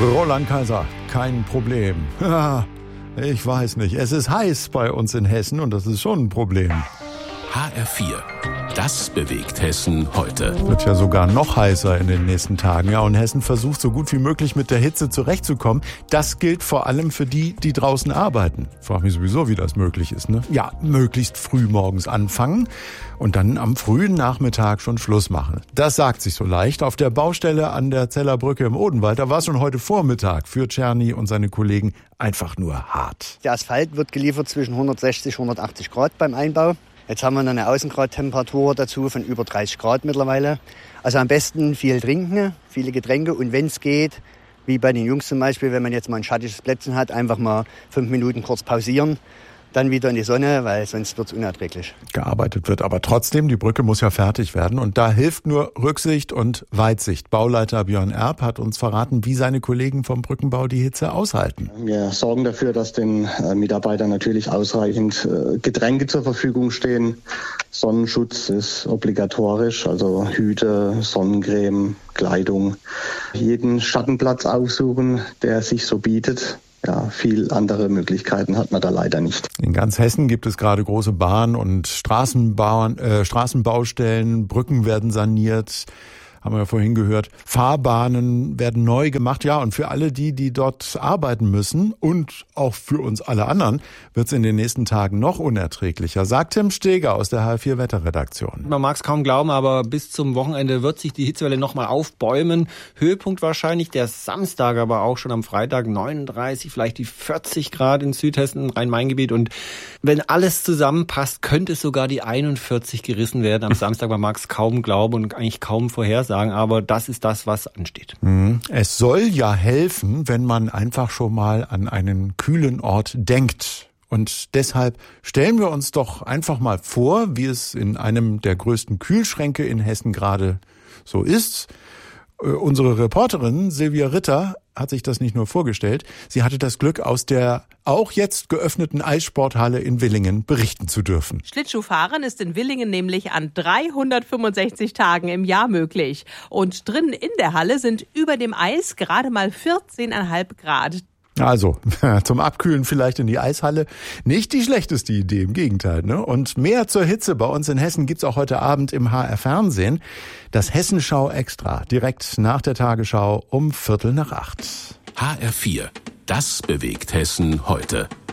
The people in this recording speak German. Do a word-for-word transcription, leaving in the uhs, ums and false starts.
Roland Kaiser, kein Problem. Ich weiß nicht, es ist heiß bei uns in Hessen und das ist schon ein Problem. H R vier. Das bewegt Hessen heute. Wird ja sogar noch heißer in den nächsten Tagen. Ja, und Hessen versucht so gut wie möglich mit der Hitze zurechtzukommen. Das gilt vor allem für die, die draußen arbeiten. Frag mich sowieso, wie das möglich ist, ne? Ja, möglichst früh morgens anfangen und dann am frühen Nachmittag schon Schluss machen. Das sagt sich so leicht. Auf der Baustelle an der Zellerbrücke im Odenwald, da war es schon heute Vormittag für Czerny und seine Kollegen einfach nur hart. Der Asphalt wird geliefert zwischen hundertsechzig und hundertachtzig Grad beim Einbau. Jetzt haben wir noch eine Außengradtemperatur dazu von über dreißig Grad mittlerweile. Also am besten viel trinken, viele Getränke und wenn es geht, wie bei den Jungs zum Beispiel, wenn man jetzt mal ein schattiges Plätzchen hat, einfach mal fünf Minuten kurz pausieren, dann wieder in die Sonne, weil sonst wird es unerträglich. Gearbeitet wird aber trotzdem, die Brücke muss ja fertig werden und da hilft nur Rücksicht und Weitsicht. Bauleiter Björn Erb hat uns verraten, wie seine Kollegen vom Brückenbau die Hitze aushalten. Wir sorgen dafür, dass den Mitarbeitern natürlich ausreichend Getränke zur Verfügung stehen. Sonnenschutz ist obligatorisch, also Hüte, Sonnencreme, Kleidung. Jeden Schattenplatz aufsuchen, der sich so bietet. Ja, viel andere Möglichkeiten hat man da leider nicht. In ganz Hessen gibt es gerade große Bahn- und Straßenbahn, äh, Straßenbaustellen, Brücken werden saniert, haben wir ja vorhin gehört. Fahrbahnen werden neu gemacht. Ja, und für alle die, die dort arbeiten müssen und auch für uns alle anderen, wird es in den nächsten Tagen noch unerträglicher, sagt Tim Steger aus der H R vier Wetterredaktion. Man mag es kaum glauben, aber bis zum Wochenende wird sich die Hitzewelle nochmal aufbäumen. Höhepunkt wahrscheinlich der Samstag, aber auch schon am Freitag neununddreißig, vielleicht die vierzig Grad in Südhessen, im Rhein-Main-Gebiet. Und wenn alles zusammenpasst, könnte es sogar die einundvierzig gerissen werden am Samstag. Man mag es kaum glauben und eigentlich kaum vorhersagen. Aber das ist das, was ansteht. Es soll ja helfen, wenn man einfach schon mal an einen kühlen Ort denkt. Und deshalb stellen wir uns doch einfach mal vor, wie es in einem der größten Kühlschränke in Hessen gerade so ist. Unsere Reporterin Silvia Ritter hat sich das nicht nur vorgestellt, sie hatte das Glück, aus der auch jetzt geöffneten Eissporthalle in Willingen berichten zu dürfen. Schlittschuhfahren ist in Willingen nämlich an dreihundertfünfundsechzig Tagen im Jahr möglich. Und drinnen in der Halle sind über dem Eis gerade mal vierzehn Komma fünf Grad. Also, zum Abkühlen vielleicht in die Eishalle. Nicht die schlechteste Idee, im Gegenteil, ne? Und mehr zur Hitze bei uns in Hessen gibt's auch heute Abend im H R Fernsehen. Das Hessenschau Extra, direkt nach der Tagesschau um Viertel nach acht. H R vier. Das bewegt Hessen heute.